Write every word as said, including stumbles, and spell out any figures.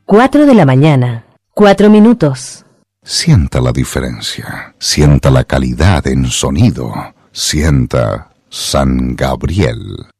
Cuatro de la mañana, cuatro minutos. Sienta la diferencia, sienta la calidad en sonido, sienta San Gabriel.